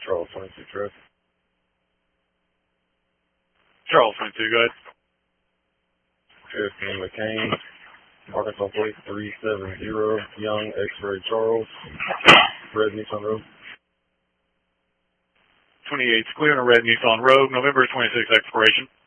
Charles 22 traffic. Charles 22, go ahead. Traffic McCain, Arkansas plate 370, Young X-Ray Charles, red Nissan Road. 28's clear on a red Nissan Road, November 26 expiration.